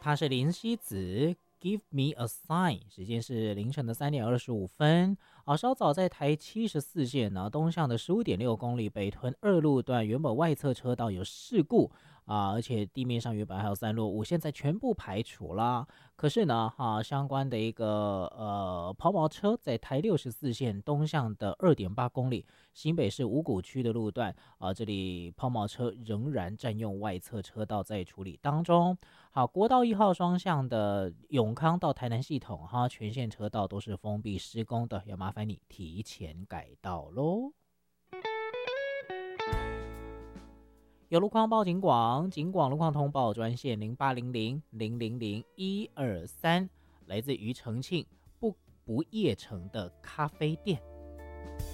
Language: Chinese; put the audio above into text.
它是林夕子，Give Me a Sign，时间是凌晨的3:25。稍早在台74线呢，东向的15.6公里北屯二路段，原本外侧车道有事故而且地面上原本还有3落物，现在全部排除啦。可是呢，相关的一个抛锚车在台64线东向的2.8公里新北市五股区的路段这里抛锚车仍然占用外侧车道在处理当中。好，国道1号双向的永康到台南系统全线车道都是封闭施工的，要麻烦你提前改道咯。有路况报警广路况通报专线0800000123，来自于澄庆不夜城的咖啡店。